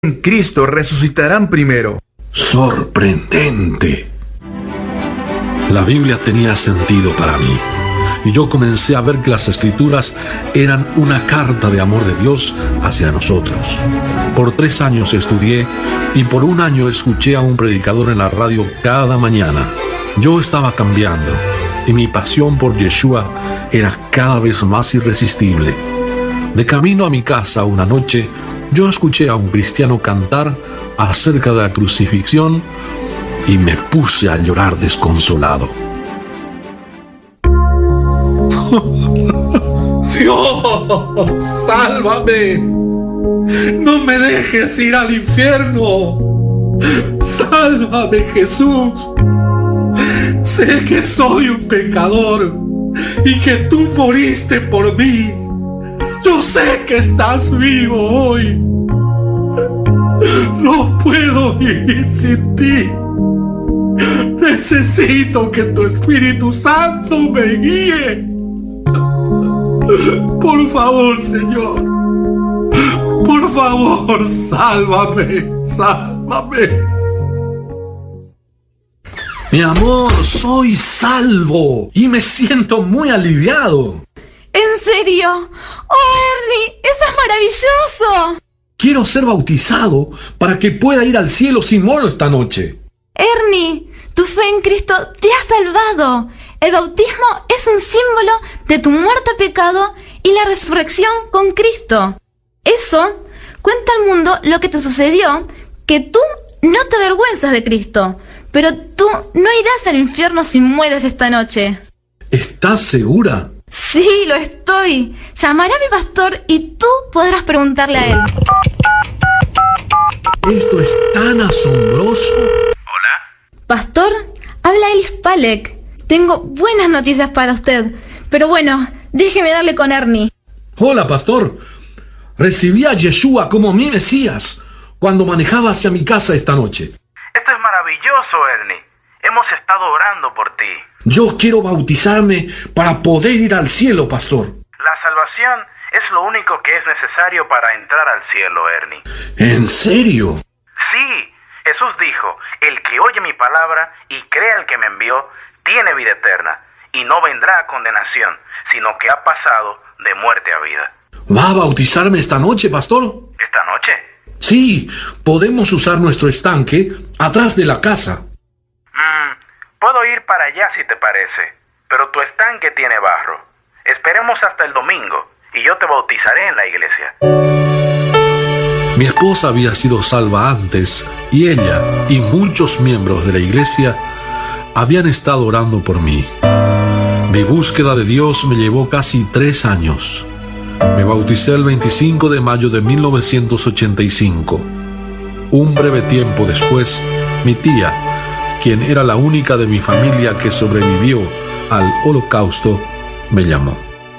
en Cristo resucitarán primero. Sorprendente. La Biblia tenía sentido para mí, y yo comencé a ver que las Escrituras eran una carta de amor de Dios hacia nosotros. Por 3 años estudié y por 1 año escuché a un predicador en la radio cada mañana. Yo estaba cambiando y mi pasión por Yeshua era cada vez más irresistible. De camino a mi casa una noche, yo escuché a un cristiano cantar acerca de la crucifixión y me puse a llorar desconsolado. Dios, sálvame. No me dejes ir al infierno. Sálvame, Jesús. Sé que soy un pecador y que tú moriste por mí. Yo sé que estás vivo hoy. No puedo vivir sin ti. Necesito que tu Espíritu Santo me guíe. Por favor, Señor. Por favor, sálvame. Sálvame. Mi amor, soy salvo y me siento muy aliviado. ¿En serio? ¡Oh, Ernie! ¡Eso es maravilloso! Quiero ser bautizado para que pueda ir al cielo sin moro esta noche. Ernie, tu fe en Cristo te ha salvado. El bautismo es un símbolo de tu muerte a pecado y la resurrección con Cristo. Eso cuenta al mundo lo que te sucedió, que tú no te avergüenzas de Cristo, pero tú no irás al infierno si mueres esta noche. ¿Estás segura? Sí, lo estoy. Llamaré a mi pastor y tú podrás preguntarle a él. Esto es tan asombroso. ¿Hola? Pastor, habla Elis Palek. Tengo buenas noticias para usted, pero bueno, déjeme darle con Ernie. Hola, pastor. Recibí a Yeshua como mi Mesías cuando manejaba hacia mi casa esta noche. Esto es maravilloso, Ernie. Hemos estado orando por ti. Yo quiero bautizarme para poder ir al cielo, pastor. La salvación es lo único que es necesario para entrar al cielo, Ernie. ¿En serio? Sí, Jesús dijo, el que oye mi palabra y cree al que me envió, tiene vida eterna, y no vendrá a condenación, sino que ha pasado de muerte a vida. ¿Va a bautizarme esta noche, pastor? ¿Esta noche? Sí, podemos usar nuestro estanque atrás de la casa. Puedo ir para allá si te parece, pero tu estanque tiene barro. Esperemos hasta el domingo y yo te bautizaré en la iglesia. Mi esposa había sido salva antes y ella y muchos miembros de la iglesia habían estado orando por mí. Mi búsqueda de Dios me llevó casi 3 años. Me bauticé el 25 de mayo de 1985. Un breve tiempo después, mi tía, quien era la única de mi familia que sobrevivió al Holocausto, me llamó.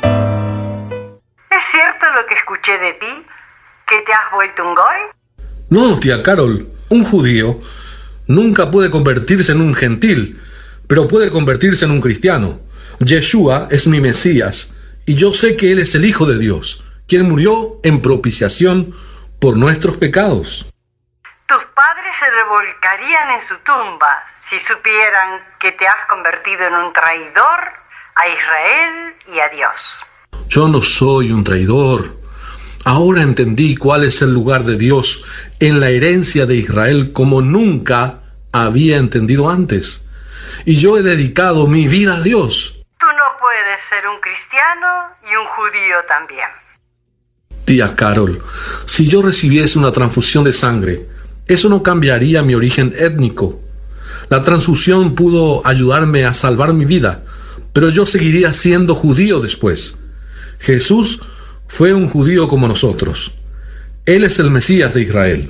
¿Es cierto lo que escuché de ti? ¿Que te has vuelto un goy? No, tía Carol, un judío nunca puede convertirse en un gentil, pero puede convertirse en un cristiano. Yeshua es mi Mesías, y yo sé que Él es el Hijo de Dios, quien murió en propiciación por nuestros pecados. Tus padres se revolcarían en su tumba si supieran que te has convertido en un traidor a Israel y a Dios. Yo no soy un traidor. Ahora entendí cuál es el lugar de Dios en la herencia de Israel como nunca había entendido antes. Y yo he dedicado mi vida a Dios. Tú no puedes ser un cristiano y un judío también. Tía Carol, si yo recibiese una transfusión de sangre, eso no cambiaría mi origen étnico. La transfusión pudo ayudarme a salvar mi vida, pero yo seguiría siendo judío después. Jesús fue un judío como nosotros. Él es el Mesías de Israel.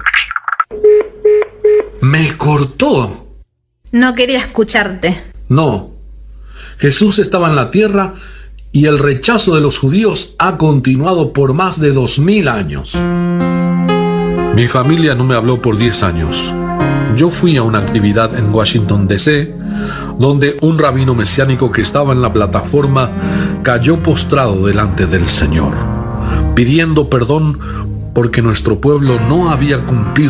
Me cortó. No quería escucharte. No. Jesús estaba en la tierra y el rechazo de los judíos ha continuado por más de 2000 años. Mi familia no me habló por 10 años. Yo fui a una actividad en Washington, D.C., donde un rabino mesiánico que estaba en la plataforma cayó postrado delante del Señor, pidiendo perdón porque nuestro pueblo no había cumplido